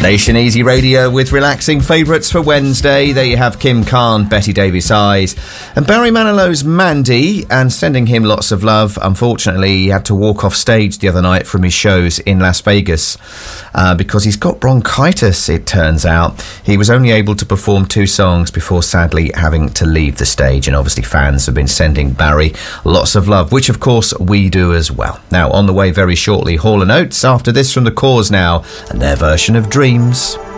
Nation Easy Radio with relaxing favourites for Wednesday. There you have Kim Khan, Betty Davis Eyes, and Barry Manilow's Mandy, and sending him lots of love. Unfortunately, he had to walk off stage the other night from his shows in Las Vegas because he's got bronchitis, it turns out. He was only able to perform 2 songs before sadly having to leave the stage, and obviously fans have been sending Barry lots of love, which of course we do as well. Now, on the way very shortly, Hall & Oates. After this, from The Cause now, and their version of Dreams.